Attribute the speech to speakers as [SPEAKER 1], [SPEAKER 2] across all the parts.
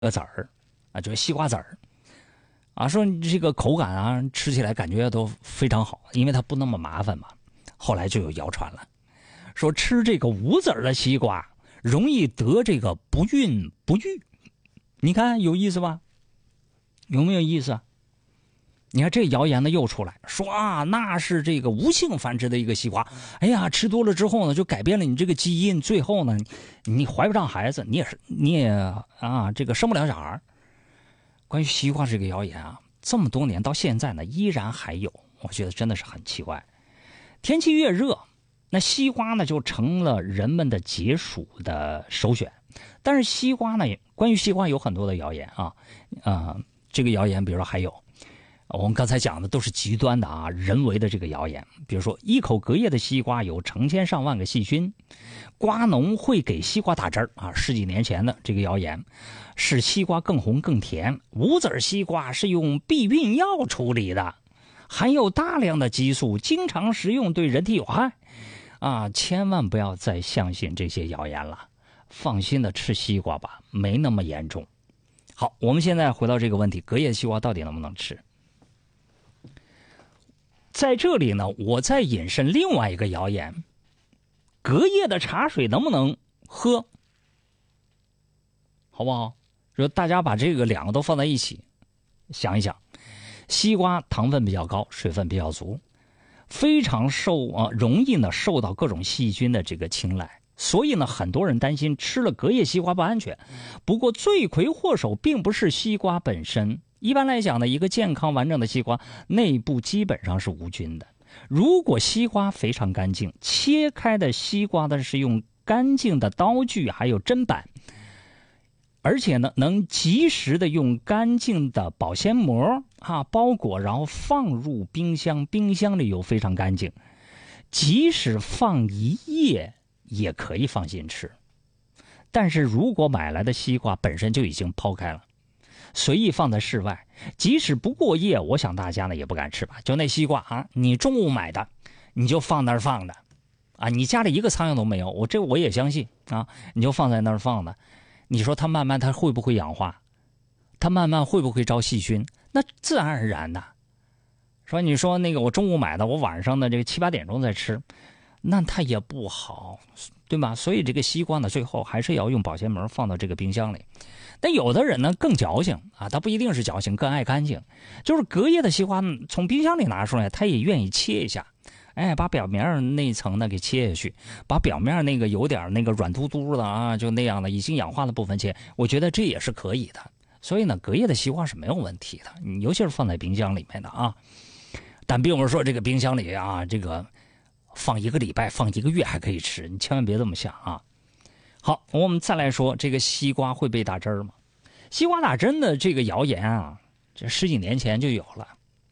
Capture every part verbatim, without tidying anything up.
[SPEAKER 1] 籽儿啊，就是西瓜籽儿啊，说这个口感啊，吃起来感觉都非常好，因为它不那么麻烦嘛。后来就有谣传了，说吃这个无籽儿的西瓜容易得这个不孕不育。你看有意思吧？有没有意思啊？你看这谣言呢又出来说啊，那是这个无性繁殖的一个西瓜，哎呀，吃多了之后呢，就改变了你这个基因，最后呢，你怀不上孩子，你也是你也啊，这个生不了小孩。关于西瓜这个谣言啊，这么多年到现在呢，依然还有，我觉得真的是很奇怪。天气越热，那西瓜呢就成了人们的解暑的首选。但是西瓜呢，关于西瓜有很多的谣言啊，啊、呃，这个谣言比如说还有。我们刚才讲的都是极端的啊，人为的这个谣言。比如说，一口隔夜的西瓜有成千上万个细菌，瓜农会给西瓜打汁儿啊。十几年前的这个谣言，使西瓜更红更甜。无籽西瓜是用避孕药处理的，含有大量的激素，经常食用对人体有害啊！千万不要再相信这些谣言了，放心的吃西瓜吧，没那么严重。好，我们现在回到这个问题，隔夜西瓜到底能不能吃？在这里呢，我再引申另外一个谣言：隔夜的茶水能不能喝？好不好？说大家把这个两个都放在一起想一想。西瓜糖分比较高，水分比较足，非常受啊，容易呢受到各种细菌的这个青睐，所以呢，很多人担心吃了隔夜西瓜不安全。不过罪魁祸首并不是西瓜本身。一般来讲呢，一个健康完整的西瓜内部基本上是无菌的。如果西瓜非常干净，切开的西瓜呢是用干净的刀具还有砧板，而且呢能及时的用干净的保鲜膜啊包裹，然后放入冰箱，冰箱里又非常干净，即使放一夜也可以放心吃。但是如果买来的西瓜本身就已经剖开了，随意放在室外，即使不过夜，我想大家呢也不敢吃吧。就那西瓜啊，你中午买的，你就放那儿放的，啊，你家里一个苍蝇都没有，我这我也相信啊，你就放在那儿放的，你说它慢慢它会不会氧化？它慢慢会不会招细菌？那自然而然的。说你说那个我中午买的，我晚上的这个七八点钟再吃，那它也不好，对吧？所以这个西瓜呢，最后还是要用保鲜膜放到这个冰箱里。但有的人呢更矫情啊，他不一定是矫情，更爱干净。就是隔夜的西瓜从冰箱里拿出来，他也愿意切一下，哎，把表面那层呢给切下去，把表面那个有点那个软嘟嘟的啊，就那样的已经氧化的部分切，我觉得这也是可以的。所以呢，隔夜的西瓜是没有问题的，尤其是放在冰箱里面的啊。但并不是说这个冰箱里啊，这个放一个礼拜、放一个月还可以吃，你千万别这么想啊。好，我们再来说这个西瓜会被打针吗？西瓜打针的这个谣言啊，这十几年前就有了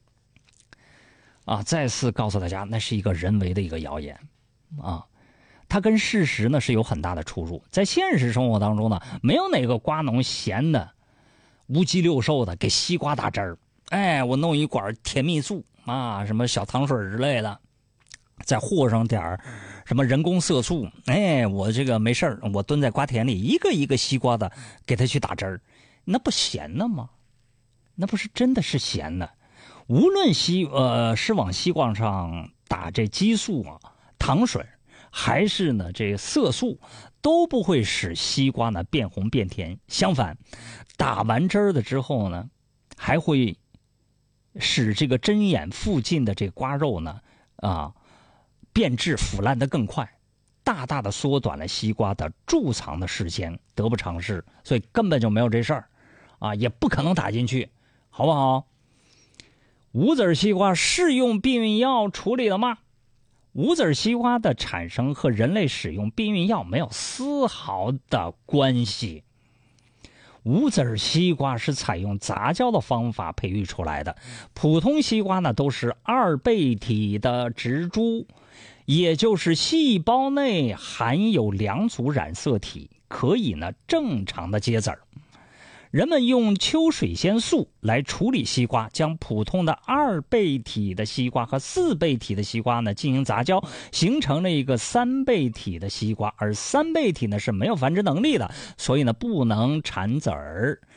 [SPEAKER 1] 啊。再次告诉大家，那是一个人为的一个谣言啊，它跟事实呢是有很大的出入。在现实生活当中呢，没有哪个瓜农闲的无鸡六兽的给西瓜打针儿。哎，我弄一管甜蜜素啊，什么小糖水之类的，再和上点什么人工色素，哎，我这个没事儿，我蹲在瓜田里，一个一个西瓜的给它去打针儿，那不闲的吗？那不是真的是闲的。无论西呃是往西瓜上打这激素啊、糖水，还是呢这色素，都不会使西瓜呢变红变甜。相反，打完针儿的之后呢，还会使这个针眼附近的这瓜肉呢啊变质腐烂得更快，大大的缩短了西瓜的贮藏的时间，得不偿失。所以根本就没有这事儿啊，也不可能打进去，好不好？无籽西瓜是用避孕药处理的吗？无籽西瓜的产生和人类使用避孕药没有丝毫的关系。无籽西瓜是采用杂交的方法培育出来的，普通西瓜呢都是二倍体的植株，也就是细胞内含有两组染色体，可以呢正常的结籽儿。人们用秋水仙素来处理西瓜，将普通的二倍体的西瓜和四倍体的西瓜呢进行杂交，形成了一个三倍体的西瓜。而三倍体呢是没有繁殖能力的，所以呢不能产籽儿。